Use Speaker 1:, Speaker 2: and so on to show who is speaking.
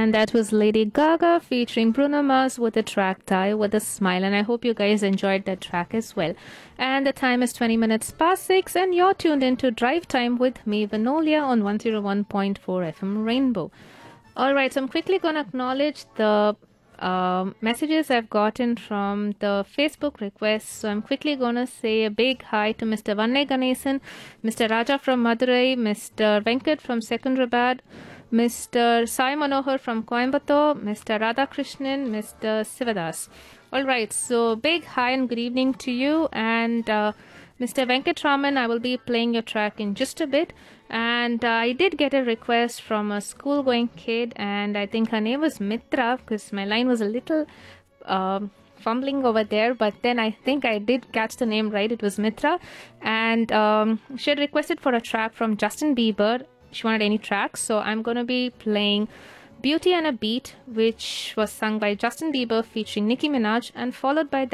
Speaker 1: And that was Lady Gaga featuring Bruno Mars with the track Die with a Smile. And I hope you guys enjoyed that track as well. And the time is 20 minutes past 6, and you're tuned into Drive Time with me, Vanolia, on 101.4 FM Rainbow. Alright, so I'm quickly going to acknowledge the messages I've gotten from the Facebook requests. So I'm quickly going to say a big hi to Mr. Vanne Ganesan, Mr. Raja from Madurai, Mr. Venkat from Secunderabad, Mr. Sai Manohar from Coimbatore, Mr. Radhakrishnan, Mr. Sivadas. Alright, so big hi and good evening to you. And Mr. Venkatraman, I will be playing your track in just a bit. And I did get a request from a school-going kid, and I think her name was Mitra, because my line was a little fumbling over there, but then I think I did catch the name right. It was Mitra. And she had requested for a track from Justin Bieber. She wanted any tracks, so I'm going to be playing Beauty and a Beat, which was sung by Justin Bieber featuring Nicki Minaj, and followed by